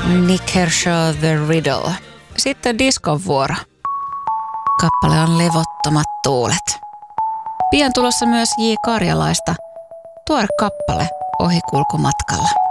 Nick Kershaw The Riddle. Sitten diskon vuoro. Kappale on Levottomat tuulet. Pian tulossa myös J. Karjalaista. Tuore kappale ohikulkumatkalla.